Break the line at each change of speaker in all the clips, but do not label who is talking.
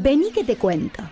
Vení que te cuento.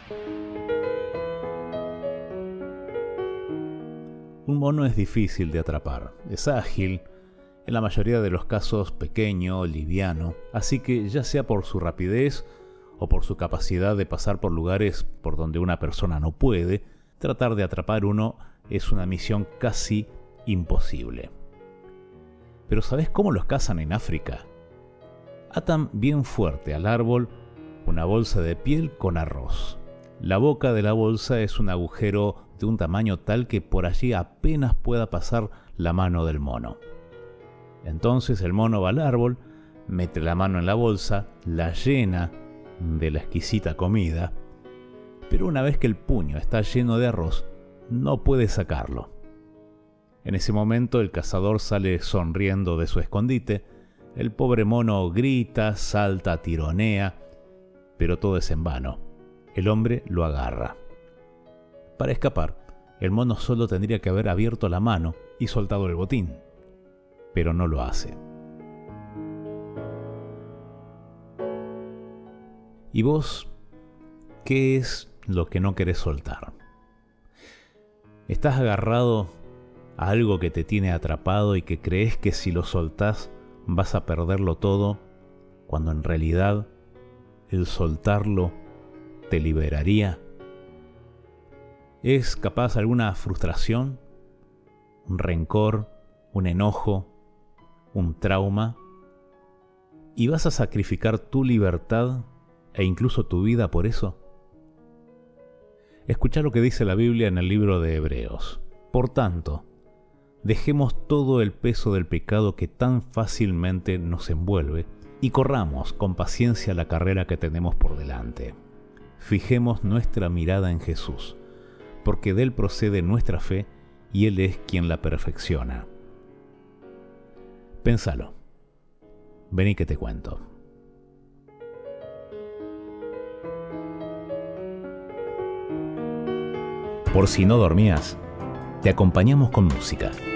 Un mono es difícil de atrapar. Es ágil, en la mayoría de los casos pequeño, liviano, así que ya sea por su rapidez o por su capacidad de pasar por lugares por donde una persona no puede, tratar de atrapar uno es una misión casi imposible. Pero ¿sabes cómo los cazan en África? Atan bien fuerte al árbol una bolsa de piel con arroz. La boca de la bolsa es un agujero de un tamaño tal que por allí apenas pueda pasar la mano del mono. Entonces el mono va al árbol, mete la mano en la bolsa, la llena de la exquisita comida, pero una vez que el puño está lleno de arroz, no puede sacarlo. En ese momento el cazador sale sonriendo de su escondite, el pobre mono grita, salta, tironea, pero todo es en vano. El hombre lo agarra. Para escapar, el mono solo tendría que haber abierto la mano y soltado el botín, pero no lo hace. ¿Y vos qué es lo que no querés soltar? ¿Estás agarrado a algo que te tiene atrapado y que crees que si lo soltás vas a perderlo todo, cuando en realidad el soltarlo te liberaría? ¿Es capaz alguna frustración, un rencor, un enojo, un trauma? ¿Y vas a sacrificar tu libertad e incluso tu vida por eso? Escuchá lo que dice la Biblia en el libro de Hebreos. Por tanto, dejemos todo el peso del pecado que tan fácilmente nos envuelve y corramos con paciencia la carrera que tenemos por delante. Fijemos nuestra mirada en Jesús, porque de Él procede nuestra fe y Él es quien la perfecciona. Pénsalo. Vení que te cuento. Por si no dormías, te acompañamos con música.